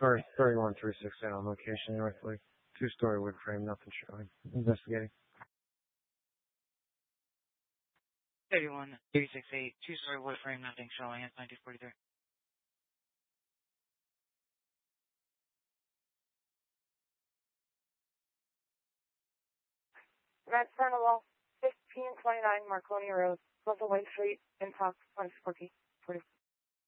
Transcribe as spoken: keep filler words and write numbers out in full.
Or thirty-one three sixty on location, northly. Two-story wood frame, nothing showing. Investigating. thirty-one three sixty-eight, two-story wood frame, nothing showing. It's nineteen forty-three. Red Fernwell, fifteen twenty-nine Marconi Road, Local White Street, Intox, one forty, forty.